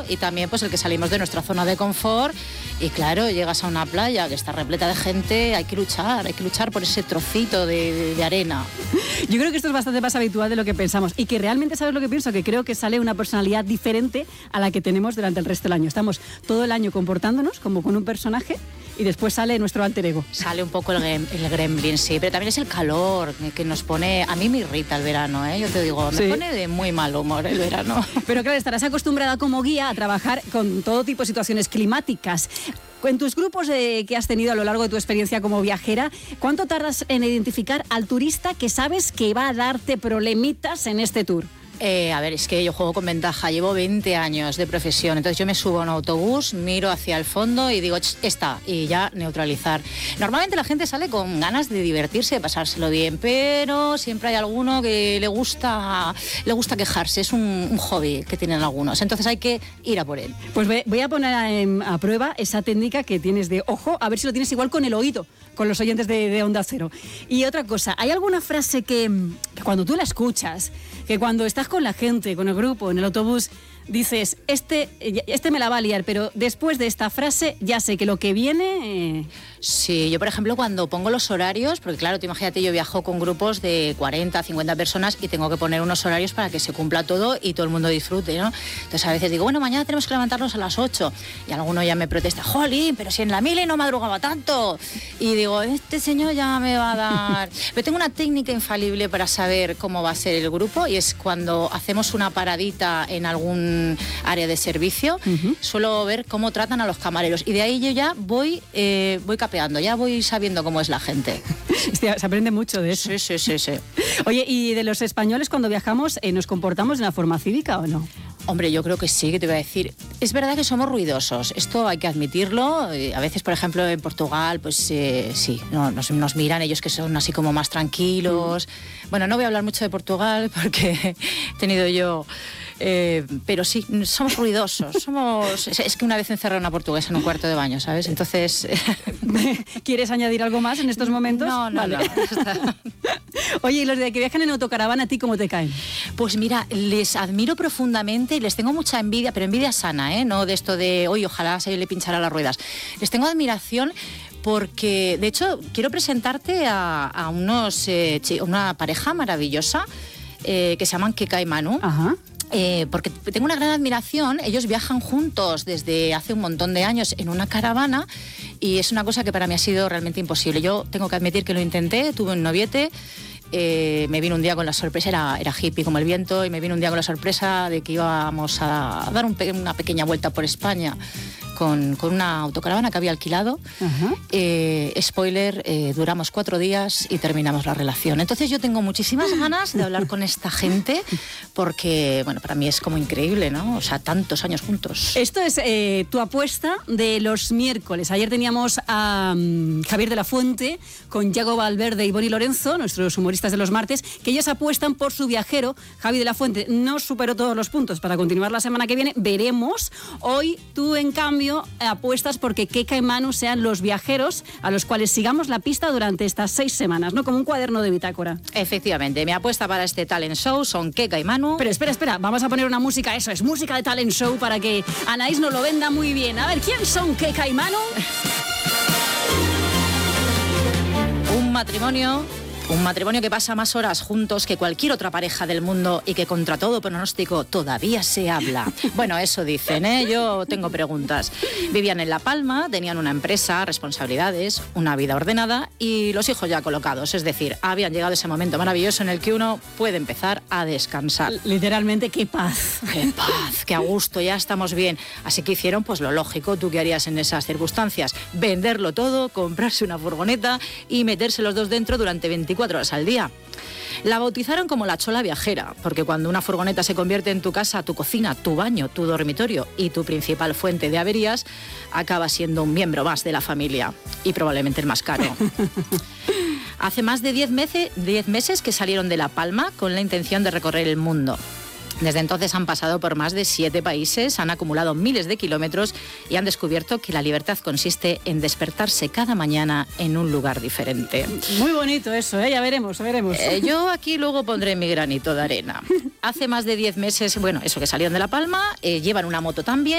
y también pues el que salimos de nuestra zona de confort y claro, llegas a una playa que está repleta de gente, hay que luchar por ese trocito de arena. Yo creo que esto es bastante más habitual de lo que pensamos y que realmente, ¿sabes lo que pienso? Que creo que sale una personalidad diferente a la que tenemos durante el resto del año. Estamos todo el año comportándonos como con un personaje y después sale nuestro alter ego. Sale un poco el gremlin, sí, pero también es el calor que nos pone... A mí me irrita el verano, ¿eh? Yo te digo, me pone de muy mal humor el verano. Pero claro, estarás acostumbrada como guía a trabajar con todo tipo de situaciones climáticas. En tus grupos que has tenido a lo largo de tu experiencia como viajera, ¿cuánto tardas en identificar al turista que sabes que va a darte problemitas en este tour? A ver, es que yo juego con ventaja, llevo 20 años de profesión, entonces yo me subo a un autobús, miro hacia el fondo y digo, está, y ya neutralizar. Normalmente la gente sale con ganas de divertirse, de pasárselo bien, pero siempre hay alguno que le gusta quejarse, es un hobby que tienen algunos, entonces hay que ir a por él. Pues voy a poner a prueba esa técnica que tienes de ojo, a ver si lo tienes igual con el oído, con los oyentes de Onda Cero. Y otra cosa, ¿hay alguna frase que cuando tú la escuchas, que cuando estás con la gente, con el grupo, en el autobús, dices, este me la va a liar, pero después de esta frase ya sé que lo que viene... Sí, yo por ejemplo cuando pongo los horarios, porque claro, tú imagínate, yo viajo con grupos de 40, 50 personas y tengo que poner unos horarios para que se cumpla todo y todo el mundo disfrute, ¿no? Entonces a veces digo, bueno, mañana tenemos que levantarnos a las 8 y alguno ya me protesta, jolín, pero si en la mili no madrugaba tanto. Y digo, este señor ya me va a dar... Pero tengo una técnica infalible para saber cómo va a ser el grupo y es cuando hacemos una paradita en algún área de servicio, suelo ver cómo tratan a los camareros y de ahí yo ya voy capeando, ya voy sabiendo cómo es la gente. Hostia, se aprende mucho de eso. Sí. Oye, ¿y de los españoles cuando viajamos nos comportamos de una forma cívica o no? Hombre, yo creo que sí, que te voy a decir. Es verdad que somos ruidosos, esto hay que admitirlo. A veces, por ejemplo, en Portugal, pues sí, nos miran ellos que son así como más tranquilos. Bueno, no voy a hablar mucho de Portugal porque he tenido yo... pero sí, somos ruidosos, es que una vez encerré a una portuguesa en un cuarto de baño, ¿sabes? Entonces... ¿Quieres añadir algo más en estos momentos? No, vale. No. Oye, ¿y los de que viajan en autocaravana, a ti cómo te caen? Pues mira, les admiro profundamente y les tengo mucha envidia, pero envidia sana, ¿eh? No de esto de, oye, ojalá se le pinchara las ruedas. Les tengo admiración porque, de hecho, quiero presentarte a una pareja maravillosa que se llaman Keka y Manu. Ajá. Porque tengo una gran admiración, ellos viajan juntos desde hace un montón de años en una caravana y es una cosa que para mí ha sido realmente imposible. Yo tengo que admitir que lo intenté, tuve un noviete, me vino un día con la sorpresa, era hippie como el viento, y me vino un día con la sorpresa de que íbamos a dar una pequeña vuelta por España con una autocaravana que había alquilado. Spoiler, duramos 4 días y terminamos la relación. Entonces yo tengo muchísimas ganas de hablar con esta gente porque, bueno, para mí es como increíble, ¿no? O sea, tantos años juntos. Esto es tu apuesta de los miércoles. Ayer teníamos a Javier de la Fuente con Yago Valverde y Boni Lorenzo, nuestros humoristas de los martes, que ellos apuestan por su viajero. Javi de la Fuente no superó todos los puntos para continuar la semana que viene. Veremos. Hoy tú, en cambio, apuestas porque Keka y Manu sean los viajeros a los cuales sigamos la pista durante estas 6 semanas, ¿no? Como un cuaderno de bitácora. Efectivamente, mi apuesta para este talent show son Keka y Manu. Pero espera, vamos a poner una música, eso es música de talent show para que Anaís nos lo venda muy bien. A ver, ¿quién son Keka y Manu? Un matrimonio que pasa más horas juntos que cualquier otra pareja del mundo y que contra todo pronóstico todavía se habla. Bueno, eso dicen, ¿eh? Yo tengo preguntas. Vivían en La Palma, tenían una empresa, responsabilidades, una vida ordenada y los hijos ya colocados. Es decir, habían llegado ese momento maravilloso en el que uno puede empezar a descansar. Literalmente, qué paz. Qué paz, qué a gusto, ya estamos bien. Así que hicieron pues lo lógico. ¿Tú qué harías en esas circunstancias? Venderlo todo, comprarse una furgoneta y meterse los dos dentro durante 24 horas al día. La bautizaron como la chola viajera, porque cuando una furgoneta se convierte en tu casa, tu cocina, tu baño, tu dormitorio y tu principal fuente de averías, acaba siendo un miembro más de la familia y probablemente el más caro. Hace más de 10 meses que salieron de La Palma con la intención de recorrer el mundo. Desde entonces han pasado por más de 7 países, han acumulado miles de kilómetros y han descubierto que la libertad consiste en despertarse cada mañana en un lugar diferente. Muy bonito eso, ya veremos. Yo aquí luego pondré mi granito de arena. Hace más de 10 meses, bueno, eso que salieron de La Palma, llevan una moto también.